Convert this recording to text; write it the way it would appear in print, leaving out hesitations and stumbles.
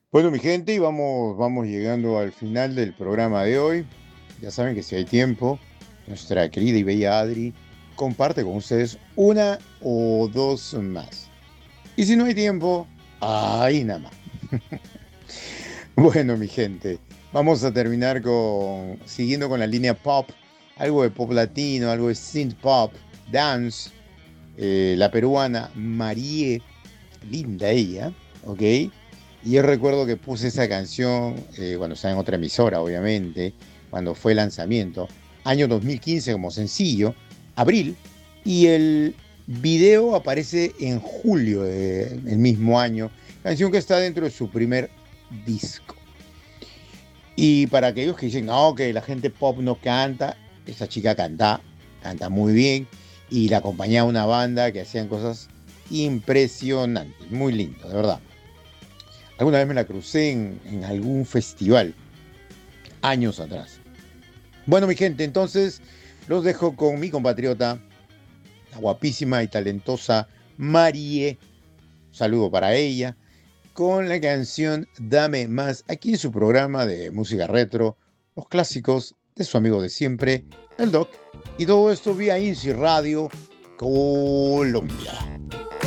Bueno, mi gente, y vamos llegando al final del programa de hoy. Ya saben que si hay tiempo, nuestra querida y bella Adri comparte con ustedes una o dos más. Y si no hay tiempo, ahí nada más. Bueno, mi gente, vamos a terminar siguiendo con la línea pop, algo de pop latino, algo de synth pop, dance, la peruana Marie, linda ella, ¿ok? Y yo recuerdo que puse esa canción cuando estaba en otra emisora, obviamente, cuando fue el lanzamiento, año 2015 como sencillo, abril, y el video aparece en julio del mismo año, canción que está dentro de su primer disco. Y para aquellos que dicen, no, que la gente pop no canta, esa chica canta muy bien, y la acompañaba una banda que hacían cosas impresionantes, muy lindo, de verdad. Alguna vez me la crucé en algún festival, años atrás. Bueno, mi gente, entonces los dejo con mi compatriota, la guapísima y talentosa Marie. Saludo para ella, con la canción Dame Más, aquí en su programa de música retro, los clásicos de su amigo de siempre, el Doc. Y todo esto vía INSI Radio Colombia.